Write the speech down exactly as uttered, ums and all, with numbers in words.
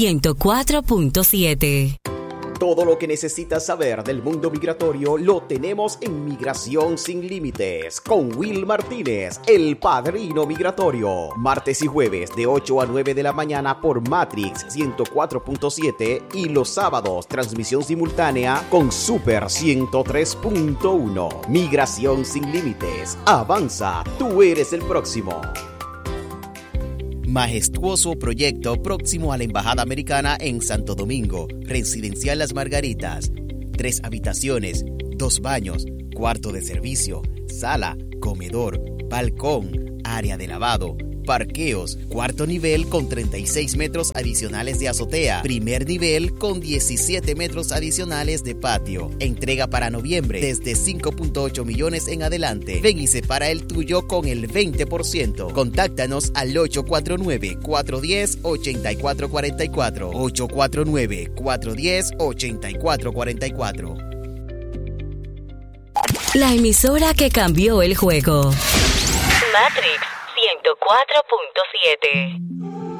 ciento cuatro punto siete. Todo lo que necesitas saber del mundo migratorio lo tenemos en Migración Sin Límites con Will Martínez, el padrino migratorio. Martes y jueves de ocho a nueve de la mañana por Matrix ciento cuatro punto siete y los sábados transmisión simultánea con Super ciento tres punto uno. Migración Sin Límites. Avanza, tú eres el próximo. Majestuoso proyecto próximo a la Embajada Americana en Santo Domingo. Residencial Las Margaritas. Tres habitaciones, dos baños, cuarto de servicio, sala, comedor, balcón, área de lavado, parqueos, cuarto nivel con treinta y seis metros adicionales de azotea, primer nivel con diecisiete metros adicionales de patio. Entrega para noviembre desde cinco punto ocho millones en adelante. Ven y separa el tuyo con el veinte por ciento. Contáctanos al ocho cuatro nueve, cuatro uno cero, ocho cuatro cuatro cuatro. ocho cuatro nueve, cuatro uno cero, ocho cuatro cuatro cuatro. La emisora que cambió el juego. Matrix ciento cuatro punto siete.